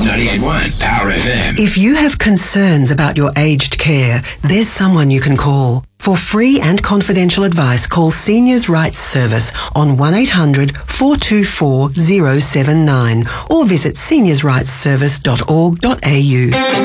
98.1 Power FM. If you have concerns about your aged care, there's someone you can call. For free and confidential advice, call Seniors Rights Service on 1800 424 079 or visit seniorsrightsservice.org.au.